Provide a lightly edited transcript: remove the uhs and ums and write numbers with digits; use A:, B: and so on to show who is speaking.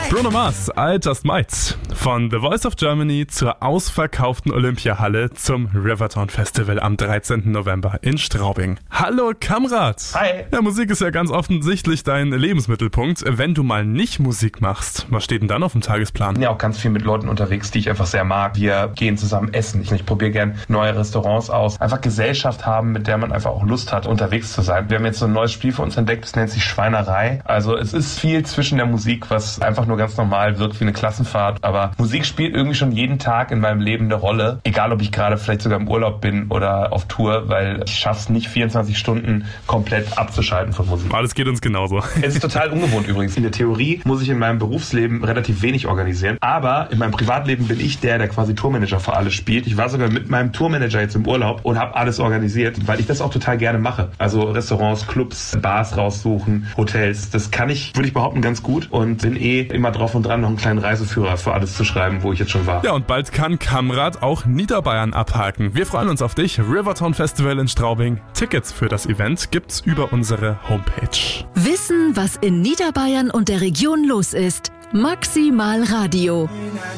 A: Bruno Mars, I Just Might. Von The Voice of Germany zur ausverkauften Olympiahalle zum Rivertown Festival am 13. November in Straubing. Hallo Kamrat!
B: Hi!
A: Ja, Musik ist ja ganz offensichtlich dein Lebensmittelpunkt. Wenn du mal nicht Musik machst, was steht denn dann auf dem Tagesplan?
B: Ich bin ja auch ganz viel mit Leuten unterwegs, die ich einfach sehr mag. Wir gehen zusammen essen. Ich probiere gern neue Restaurants aus. Einfach Gesellschaft haben, mit der man einfach auch Lust hat, unterwegs zu sein. Wir haben jetzt so ein neues Spiel für uns entdeckt, das nennt sich Schweinerei. Also es ist viel zwischen der Musik, was einfach nur ganz normal wirkt wie eine Klassenfahrt. Aber Musik spielt irgendwie schon jeden Tag in meinem Leben eine Rolle. Egal, ob ich gerade vielleicht sogar im Urlaub bin oder auf Tour, weil ich schaff's nicht 24 Stunden komplett abzuschalten von Musik.
A: Alles geht uns genauso.
B: Es ist total ungewohnt übrigens. In der Theorie muss ich in meinem Berufsleben relativ wenig organisieren. Aber in meinem Privatleben bin ich der quasi Tourmanager für alles spielt. Ich war sogar mit meinem Tourmanager jetzt im Urlaub und habe alles organisiert, weil ich das auch total gerne mache. Also Restaurants, Clubs, Bars raussuchen, Hotels. Das kann ich, würde ich behaupten, ganz gut und bin immer drauf und dran, noch einen kleinen Reiseführer für alles zu schreiben, wo ich jetzt schon war.
A: Ja, und bald kann Kamrat auch Niederbayern abhaken. Wir freuen uns auf dich. Rivertown Festival in Straubing. Tickets für das Event gibt's über unsere Homepage.
C: Wissen, was in Niederbayern und der Region los ist. Maximal Radio.